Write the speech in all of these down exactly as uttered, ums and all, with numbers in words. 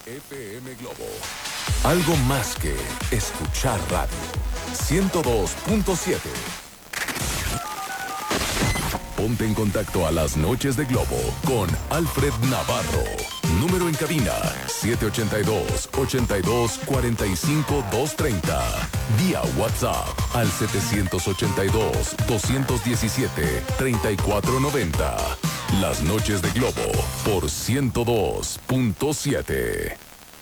F M Globo. Algo más que escuchar radio. ciento dos punto siete. Ponte en contacto a las noches de Globo con Alfred Navarro. Número en cabina siete ocho dos, ocho dos, cuatro cinco, dos tres cero. Vía WhatsApp al siete ocho dos, dos uno siete, tres cuatro nueve cero. Las noches de Globo por ciento dos punto siete.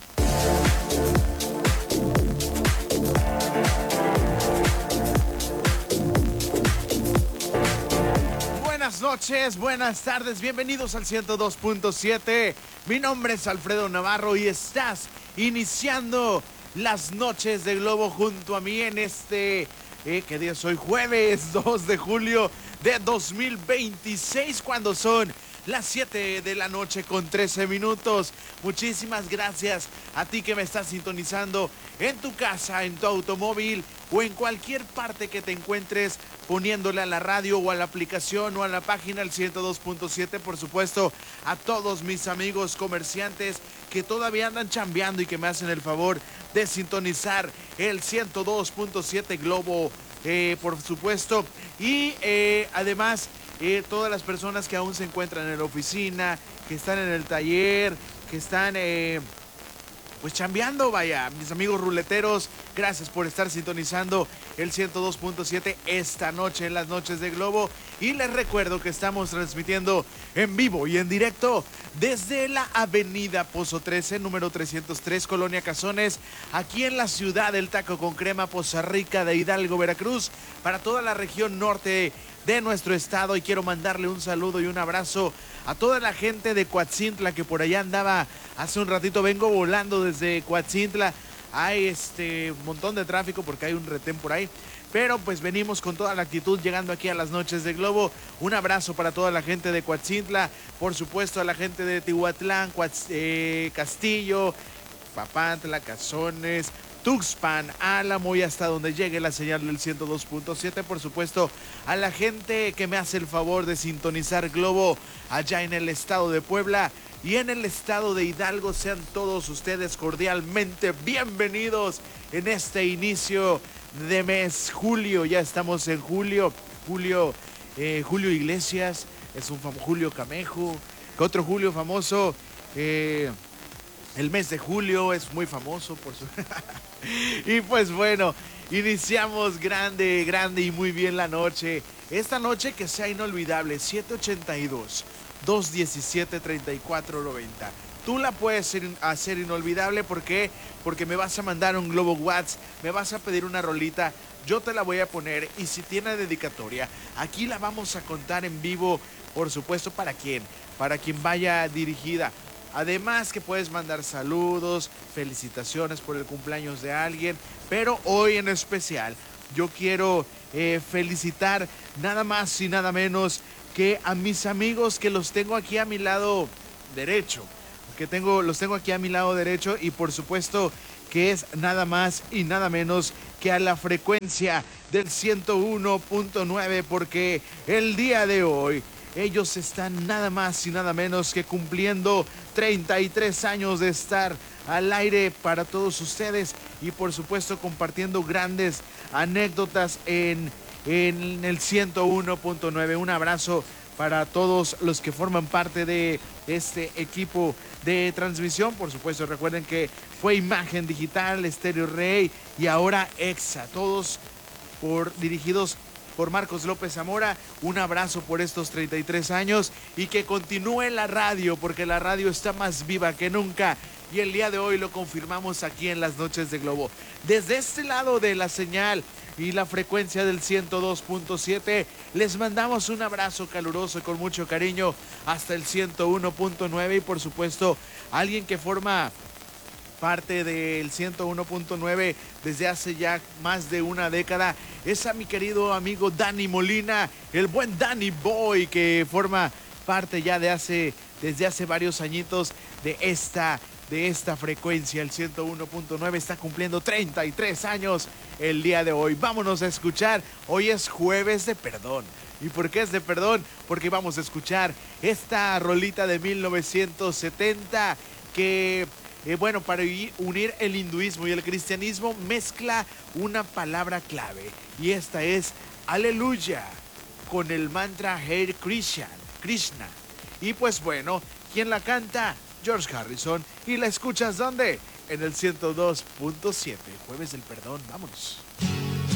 Buenas noches, buenas tardes, bienvenidos al ciento dos punto siete. Mi nombre es Alfredo Navarro y estás iniciando las noches de Globo junto a mí en este, eh, ¿qué día es hoy? Jueves dos de julio de dos mil veintiséis, cuando son las siete de la noche con trece minutos. Muchísimas gracias a ti que me estás sintonizando en tu casa, en tu automóvil o en cualquier parte que te encuentres, poniéndole a la radio o a la aplicación o a la página al ciento dos punto siete. Por supuesto, a todos mis amigos comerciantes que todavía andan chambeando y que me hacen el favor de sintonizar el ciento dos punto siete Globo, eh, por supuesto. Y eh, además, eh, todas las personas que aún se encuentran en la oficina, que están en el taller, que están eh, pues chambeando, vaya, mis amigos ruleteros, gracias por estar sintonizando el ciento dos punto siete esta noche en las noches de Globo. Y les recuerdo que estamos transmitiendo en vivo y en directo desde la avenida Pozo trece, número trescientos tres, Colonia Cazones, aquí en la ciudad del taco con crema, Poza Rica de Hidalgo, Veracruz, para toda la región norte de nuestro estado. Y quiero mandarle un saludo y un abrazo a toda la gente de Coatzintla que por allá andaba hace un ratito. Vengo volando desde Coatzintla. Hay este un montón de tráfico porque hay un retén por ahí, pero pues venimos con toda la actitud llegando aquí a las noches de Globo. Un abrazo para toda la gente de Coatzintla, por supuesto a la gente de Tihuatlán, Coatz, eh, Castillo, Papantla, Cazones, Tuxpan, Álamo y hasta donde llegue la señal del ciento dos punto siete. Por supuesto a la gente que me hace el favor de sintonizar Globo allá en el estado de Puebla y en el estado de Hidalgo. Sean todos ustedes cordialmente bienvenidos en este inicio de mes julio. Ya estamos en julio, Julio, eh, Julio Iglesias, es un famoso Julio Camejo, que otro Julio famoso. Eh, el mes de julio es muy famoso por su... Y pues bueno, iniciamos grande, grande y muy bien la noche. Esta noche que sea inolvidable, siete ocho dos, dos uno siete, tres cuatro nueve cero. Tú la puedes hacer inolvidable. ¿Por qué? Porque me vas a mandar un Globo WhatsApp, me vas a pedir una rolita, yo te la voy a poner y si tiene dedicatoria, aquí la vamos a contar en vivo, por supuesto. ¿Para quién? Para quien vaya dirigida. Además que puedes mandar saludos, felicitaciones por el cumpleaños de alguien, pero hoy en especial yo quiero eh, felicitar nada más y nada menos que a mis amigos que los tengo aquí a mi lado derecho, que tengo, los tengo aquí a mi lado derecho y por supuesto que es nada más y nada menos que a la frecuencia del ciento uno punto nueve, porque el día de hoy ellos están nada más y nada menos que cumpliendo treinta y tres años de estar al aire para todos ustedes y por supuesto compartiendo grandes anécdotas en, en el ciento uno punto nueve. Un abrazo para todos los que forman parte de este equipo de transmisión. Por supuesto, recuerden que fue Imagen Digital, Estéreo Rey y ahora Exa, todos por dirigidos por Marcos López Zamora. Un abrazo por estos treinta y tres años y que continúe la radio, porque la radio está más viva que nunca y el día de hoy lo confirmamos aquí en las noches de Globo. Desde este lado de la señal y la frecuencia del ciento dos punto siete, les mandamos un abrazo caluroso y con mucho cariño hasta el ciento uno punto nueve y por supuesto alguien que forma parte del ciento uno punto nueve desde hace ya más de una década es a mi querido amigo Dani Molina, el buen Danny Boy, que forma parte ya de hace desde hace varios añitos de esta de esta frecuencia. El ciento uno punto nueve está cumpliendo treinta y tres años el día de hoy. Vámonos a escuchar. Hoy es jueves de perdón. ¿Y por qué es de perdón? Porque vamos a escuchar esta rolita de mil novecientos setenta que eh, bueno, para unir el hinduismo y el cristianismo, mezcla una palabra clave. Y esta es aleluya, con el mantra Hare Krishna. Krishna. Y pues bueno, ¿quién la canta? George Harrison. ¿Y la escuchas dónde? En el ciento dos punto siete. Jueves del Perdón. Vámonos.